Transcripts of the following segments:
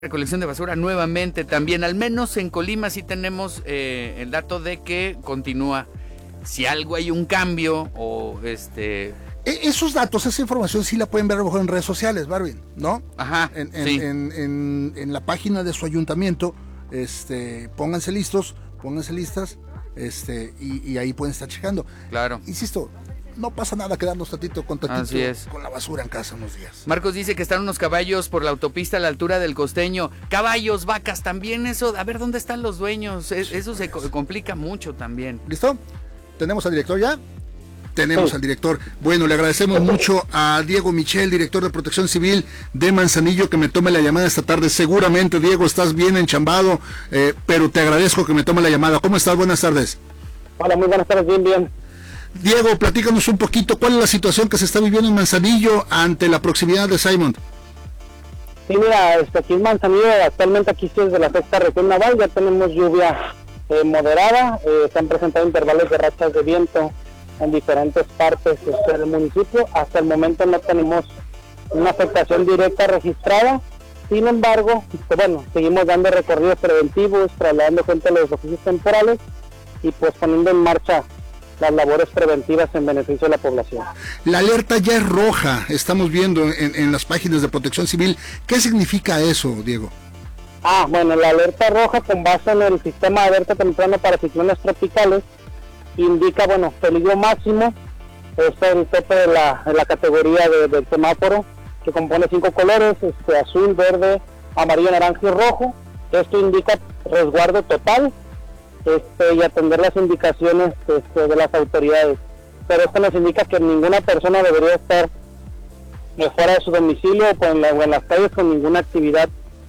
recolección de basura nuevamente también, al menos en Colima sí tenemos el dato de que continúa. Si algo hay un cambio o Esos datos, esa información sí la pueden ver a lo mejor en redes sociales, Marvin, ¿no? Ajá, sí. En la página de su ayuntamiento, pónganse listos, pónganse listas, y ahí pueden estar checando. Claro. Insisto, no pasa nada quedarnos tantito con la basura en casa unos días. Marcos dice que están unos caballos por la autopista a la altura del Costeño. Caballos, vacas, también eso. A ver, ¿dónde están los dueños? Eso se complica mucho también. ¿Listo? ¿Tenemos al director ya? Tenemos al director. Bueno, le agradecemos mucho a Diego Michel, director de Protección Civil de Manzanillo, que me tome la llamada esta tarde. Seguramente, Diego, estás bien enchambado, pero te agradezco que me tome la llamada. ¿Cómo estás? Buenas tardes. Hola, muy buenas tardes, bien. Diego, platícanos un poquito, ¿cuál es la situación que se está viviendo en Manzanillo ante la proximidad de Simon? Sí, mira, aquí en Manzanillo, actualmente aquí sí es de la sexta región naval, ya tenemos lluvia moderada, se han presentado intervalos de rachas de viento en diferentes partes del municipio. Hasta el momento no tenemos una afectación directa registrada, sin embargo, seguimos dando recorridos preventivos, trasladando gente a los refugios temporales y pues poniendo en marcha las labores preventivas en beneficio de la población. La alerta ya es roja, estamos viendo en las páginas de Protección Civil. ¿Qué significa eso, Diego? La alerta roja, con base en el sistema de alerta temprano para ciclones tropicales, indica, peligro máximo, es el tope de la categoría del semáforo, que compone 5 colores, azul, verde, amarillo, naranja y rojo. Esto indica resguardo total, y atender las indicaciones de las autoridades. Pero esto nos indica que ninguna persona debería estar fuera de su domicilio o en las calles con ninguna actividad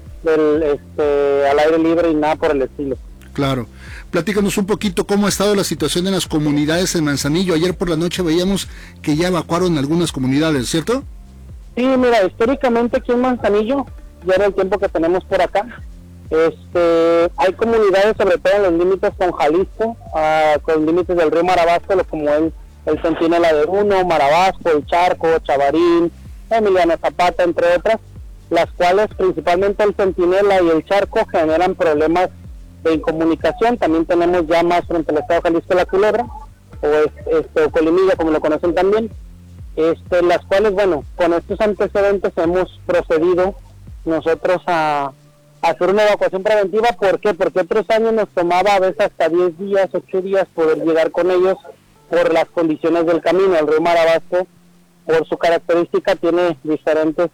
al aire libre y nada por el estilo. Claro. Platícanos un poquito cómo ha estado la situación en las comunidades en Manzanillo. Ayer por la noche veíamos que ya evacuaron algunas comunidades, ¿cierto? Sí, mira, históricamente aquí en Manzanillo, ya en el tiempo que tenemos por acá, hay comunidades, sobre todo en los límites con Jalisco, con límites del río Marabasco, como el Centinela de Uno, Marabasco, El Charco, Chavarín, Emiliano Zapata, entre otras, las cuales principalmente el Centinela y el Charco generan problemas de incomunicación. También tenemos ya más frente al estado de Jalisco La Culebra, o Colimilla, como lo conocen también, las cuales, con estos antecedentes hemos procedido nosotros a hacer una evacuación preventiva. ¿Por qué? Porque otros años nos tomaba a veces hasta 10 días, 8 días poder llegar con ellos por las condiciones del camino. El río Marabasco, por su característica, tiene diferentes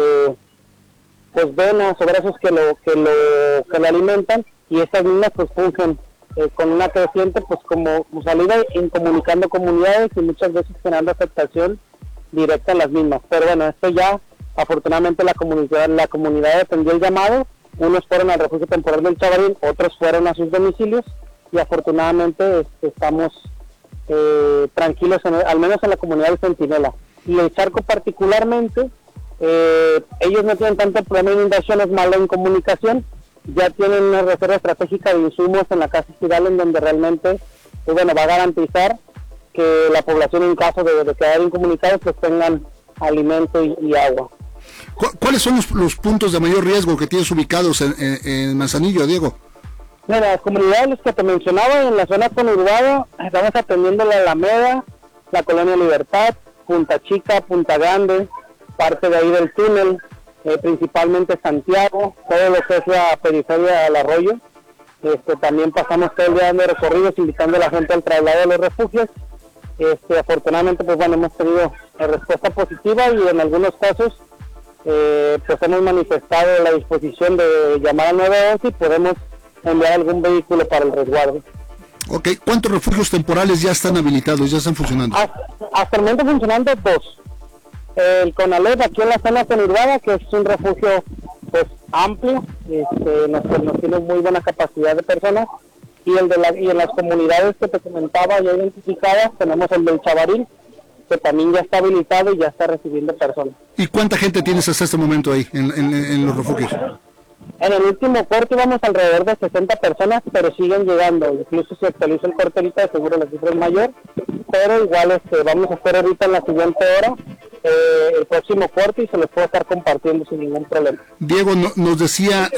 venas o brazos que lo alimentan, y estas mismas pues fungen con una creciente como salida incomunicando comunidades y muchas veces generando afectación directa a las mismas. Pero esto ya afortunadamente la comunidad atendió el llamado. Unos fueron al refugio temporal del Chavarín, otros fueron a sus domicilios, y afortunadamente estamos tranquilos, al menos en la comunidad del Centinela. Y el Charco particularmente, ellos no tienen tanto problema de inundaciones, malo en comunicación, ya tienen una reserva estratégica de insumos en la Casa Estival, en donde realmente va a garantizar que la población, en caso de quedar incomunicados, pues tengan alimento y agua. ¿Cuáles son los puntos de mayor riesgo que tienes ubicados en Manzanillo, Diego? Mira, las comunidades que te mencionaba en la zona conurbada, estamos atendiendo la Alameda, la Colonia Libertad, Punta Chica, Punta Grande, parte de ahí del túnel, principalmente Santiago, todo lo que es la periferia del arroyo. También pasamos todo el día dando recorridos, invitando a la gente al traslado de los refugios. Afortunadamente, hemos tenido respuesta positiva, y en algunos casos hemos manifestado la disposición de llamar al 911 y podemos enviar algún vehículo para el resguardo. Ok, ¿cuántos refugios temporales ya están habilitados, ya están funcionando? Hasta el momento funcionando 2. El Conalep aquí en la zona conurbada, que es un refugio amplio, nos tiene muy buena capacidad de personas, y en las comunidades que te comentaba ya identificadas, tenemos el del Chavarín, que también ya está habilitado y ya está recibiendo personas. ¿Y cuánta gente tienes hasta este momento ahí en los refugios? En el último corte íbamos alrededor de 60 personas, pero siguen llegando. Incluso si actualiza el corte ahorita, seguro la cifra es mayor, pero igual vamos a hacer ahorita en la siguiente hora el próximo corte y se los puedo estar compartiendo sin ningún problema. Diego, nos decía